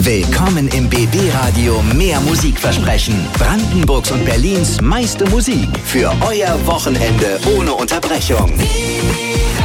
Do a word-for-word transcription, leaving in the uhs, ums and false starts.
Willkommen im B B-Radio Mehr Musikversprechen. Brandenburgs und Berlins meiste Musik für euer Wochenende ohne Unterbrechung.